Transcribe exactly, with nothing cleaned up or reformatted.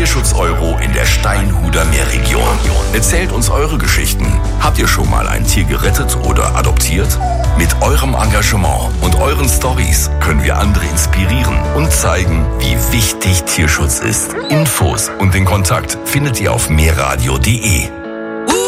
Tierschutz-Euro in der Steinhuder Meerregion. Erzählt uns eure Geschichten. Habt ihr schon mal ein Tier gerettet oder adoptiert? Mit eurem Engagement und euren Stories können wir andere inspirieren und zeigen, wie wichtig Tierschutz ist. Infos und den Kontakt findet ihr auf meerradio punkt de.